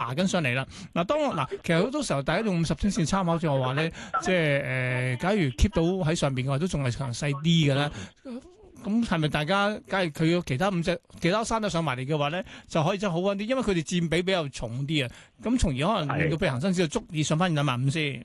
爬緊上嚟啦。其實好多時候大家用50天線參考就話咧，即係假如 keep 到喺上邊嘅話，都仲係強勢啲嘅啦。咁係咪大家假如佢有其他其他山都上埋嚟嘅話咧，就可以真係好揾啲，因為佢哋佔比比較重啲啊。咁從而可能令到譬如恒生指數足以上翻2.5先。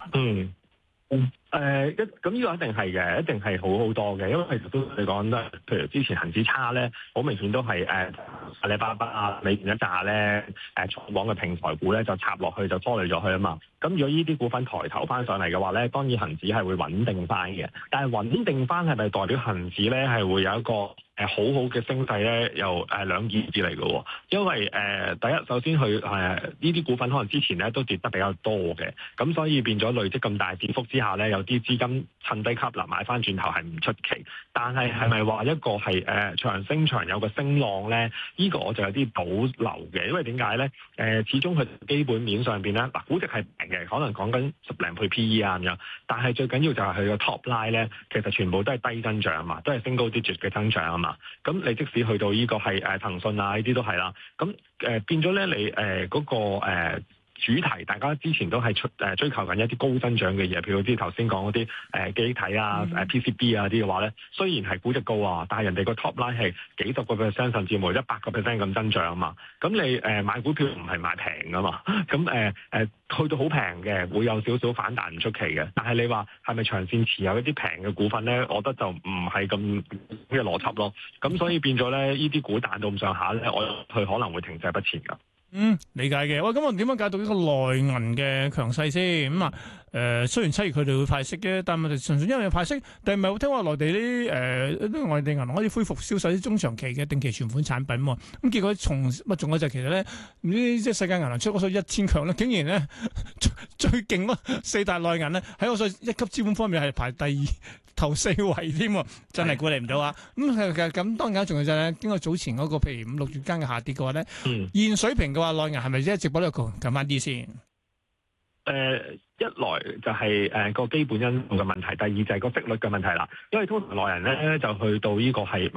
咁呢個一定係嘅，一定係好好多嘅，因為其實都你講得，譬如之前恒指差咧，好明顯都係阿里巴巴啊、美團一紮咧，重磅嘅平台股咧就插落去就拖累咗佢啊嘛。咁如果呢啲股份抬頭翻上嚟嘅話咧，當然恒指係會穩定翻嘅。但係穩定翻係咪代表恒指咧係會有一個好好嘅升勢咧？又兩件事嚟嘅喎。因為第一首先佢呢啲股份可能之前咧都跌得比較多嘅，咁所以變咗累積咁大跌幅之下咧，有啲資金趁低吸納買翻轉頭係唔出奇。但係係咪話一個係長升長有個升浪咧？呢個我就有啲保留嘅，因為點解咧？始終佢基本面上邊咧，嗱估值係平嘅，可能講緊10零倍 PE 啊咁樣。但係最緊要就係佢個 top line 咧，其實全部都係低增長啊嘛，都係single digit嘅增長啊嘛。咁你即使去到呢個係騰訊啊呢啲都係啦。咁變咗咧，你嗰個主題大家之前都係追求緊一啲高增長嘅嘢，譬如啲頭先講嗰啲記憶體啊、PCB 啊啲嘅話咧，雖然係估值高啊，但係人哋個 top line 係幾十個 percent 甚至乎100%咁增長啊嘛。咁你買股票唔係買平噶嘛？咁去到好平嘅，會有少少反彈唔出奇嘅。但係你話係咪長線持有一啲平嘅股份咧？我覺得就唔係咁嘅邏輯咯。咁所以變咗咧，呢啲股彈到咁上下咧，佢可能會停滯不前㗎。 理解嘅。喂，咁我點樣解讀呢個內銀嘅強勢先？雖然7月佢哋會派息嘅，但係問題純粹因為派息，但係唔係好聽話內地啲外地銀行可以恢復銷售啲中長期嘅定期存款產品喎。咁結果仲有就其實咧，唔知即係世界銀行出嗰個1000強咧，竟然咧最勁咯，4大內銀咧喺嗰個一級資本方面係排第2頭4位添喎，真係估你唔到啊！咁當然仲有就係經過早前嗰個譬如5、6月間嘅下跌嘅話咧，現水平嘅話內銀係咪一直保得強翻啲先？ 一來就係個基本因素嘅問題，第二就係個息率嘅問題啦。因為通常內人咧就去到呢個係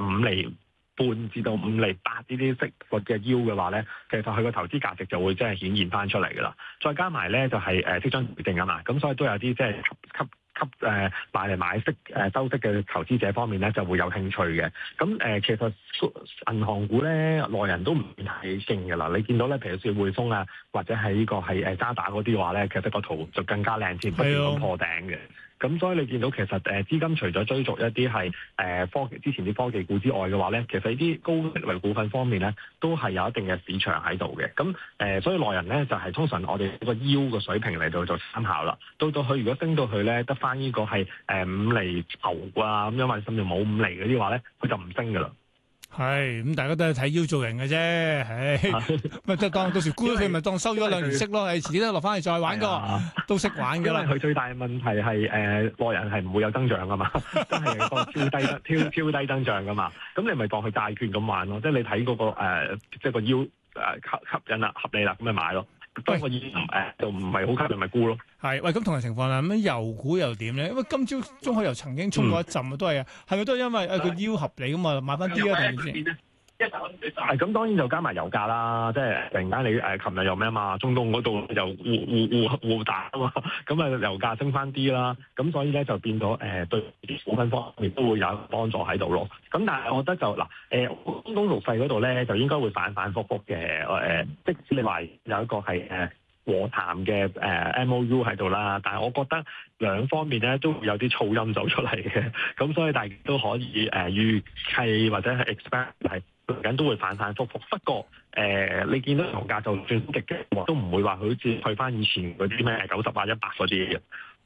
5.5%至到5.8%呢啲息率嘅 yield 嘅話咧，其實佢個投資價值就會真係顯現翻出嚟噶啦。再加埋咧就係即將決定啊嘛，咁所以都有啲即係買嚟買息收息嘅投資者方面咧就會有興趣嘅。咁其實銀行股咧內人都唔係勁嘅啦。你見到咧，譬如似匯豐啊，或者係呢個係渣打嗰啲話咧，其實個圖就更加靚添，不斷咁破頂嘅。咁所以你見到其實資金除咗追逐一啲係科技之前啲科技股之外嘅話咧，其實呢啲高息率股份方面咧都係有一定嘅市場喺度嘅。咁所以內人咧就係通常我哋個腰嘅水平嚟到做參考啦。到佢如果升到去咧得翻呢個係5厘頭啊咁樣，或者甚至冇5厘嗰啲話咧，佢就唔升噶啦。 係咁，大家都係睇腰做人嘅啫，咪就當到時沽咗佢，咪當收咗2年息咯。遲啲都落翻嚟再玩過，都識玩噶啦。 因為佢最大嘅問題係內人係唔會有增長噶嘛，真係個超低增長噶嘛。咁你咪當佢債券咁玩咯，即係你睇嗰個即係個腰吸引啦、合理啦，咁咪買咯。當個腰就唔係好吸引，咪沽咯。 係喂，咁同樣情況啦，咁油股又點咧？因為今朝中海油曾經衝過一陣啊，都係啊，係咪都係因為個腰合理咁啊，買翻啲啊，定點先？ 係咁，當然就加埋油價啦，即係突然間你琴日又咩啊嘛，中東嗰度又互打啊嘛，咁啊油價升翻啲啦，咁所以咧就變咗對股份方面都會有幫助喺度咯。咁但係我覺得就嗱中東路費嗰度咧就應該會反反覆覆嘅，即使你話有一個係和談嘅MOU 喺度啦，但係我覺得兩方面咧都會有啲噪音走出嚟嘅，咁所以大家都可以預計或者係 expect 係嚟緊都會反反覆覆。不過你見到油價就算極嘅，都唔會話好似去翻以前嗰啲咩90啊100嗰啲嘅。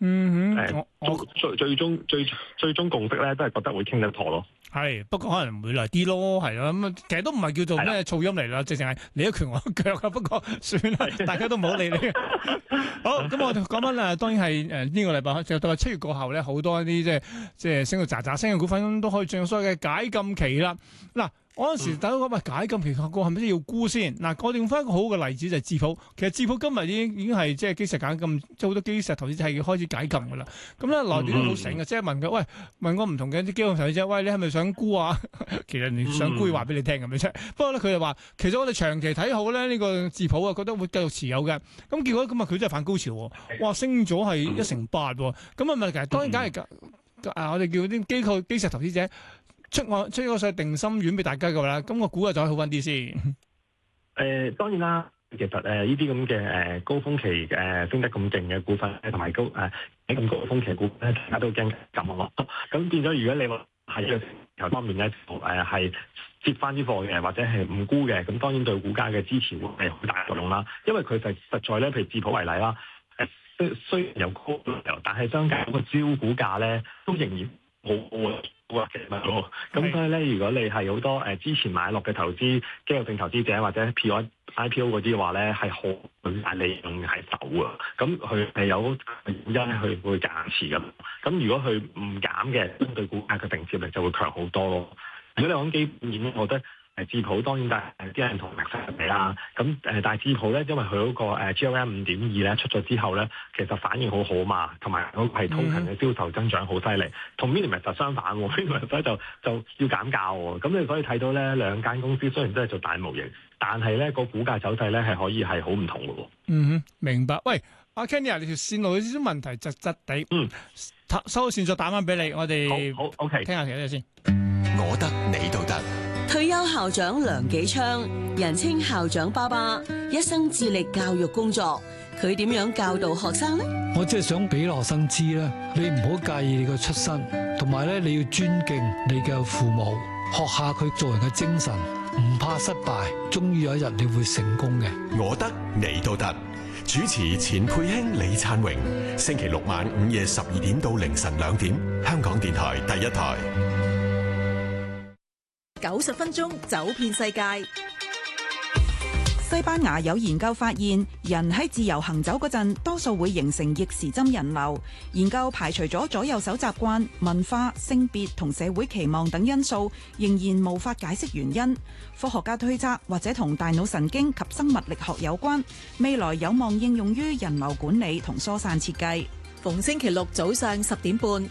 最終共識咧都係覺得會傾得妥咯。 係，不過可能唔會來啲咯，係咯，咁其實都唔係叫做咩噪音嚟啦，直情係你一拳我一腳啊。不過算啦，大家都唔好理你。好，咁我講翻啦，當然係呢個禮拜就到7月過後咧，好多一啲即係升到喳喳聲嘅股份都可以進入所謂嘅解禁期啦。嗱， 我嗰陣時大家講解禁期過係咪真要沽先？嗱，我哋用翻一個好嘅例子就係智普。其實智普今日已經係即係基石解禁，即係好多基石投資者係開始解禁㗎啦。咁咧內地都好醒嘅，即係問佢喂，問我唔同嘅啲機構投資者，喂，你係咪想沽啊？其實你想沽話俾你聽咁樣啫。不過咧佢就話，其實我哋長期睇好咧呢個智普啊，覺得會繼續持有嘅。咁結果咁啊，佢真係反高潮喎！哇，升咗係1成8喎。咁啊，問題其實當然梗係我哋叫啲機構基石投資者出個所謂定心丸俾大家㗎啦。咁個股啊就可以好翻啲先。 當然啦，其實呢啲咁嘅高峰期升得咁勁嘅股份同埋咁高峰期嘅股份咧，大家都驚咁咯。咁變咗，如果你話喺個球方面咧，係接翻啲貨嘅，或者係唔沽嘅，咁當然對股價嘅支持會係好大作用啦。因為佢實在咧，譬如智普為例啦。雖然有高流，但係相較嗰個招股價咧，都仍然好高嘅咯。咁所以咧，如果你係好多之前買落嘅投資機構性投資者或者 IPO 嗰啲嘅話咧，係好大利潤係走啊。咁佢係有原因佢會減持咁。咁如果佢唔減嘅，相對股價嘅承接力就會強好多咯。如果你講基本面，我覺得。智普當然啲人同力生比啦，咁但係智普咧，因為佢嗰個GOM 5.2咧出咗之後咧，其實反應好好嘛，同埋嗰個係通勤嘅銷售增長好犀利，同 Minimax 就相反喎，Minimax 就要減價喎，咁你可以睇到咧兩間公司雖然都係做大模型，但係咧個股價走勢咧係可以係好唔同嘅喎。 嗯，明白。喂，阿 Kenny 啊，你條線路有啲問題窒窒地，收線再打翻俾你，我哋好 OK， 聽下其他嘢先。 我得你都得。 退休校長梁紀昌，人稱校長爸爸，一生致力教育工作。佢點樣教導學生呢？ 我即係想俾學生知咧，你唔好介意你個出身，同埋咧你要尊敬你嘅父母，學下佢做人嘅精神，唔怕失敗，終於有一日你會成功嘅。 我得你都得。主持錢佩卿、李燦榮，星期六晚午夜12點到凌晨2點，香港電台第一台。 90分鐘走遍世界。 西班牙有研究發現，人喺自由行走嗰陣，多數會形成逆時針人流。研究排除咗左右手習慣、文化、性別同社會期望等因素，仍然無法解釋原因。科學家推測，或者同大腦神經及生物力學有關，未來有望應用於人流管理同疏散設計。 逢星期六早上10點半，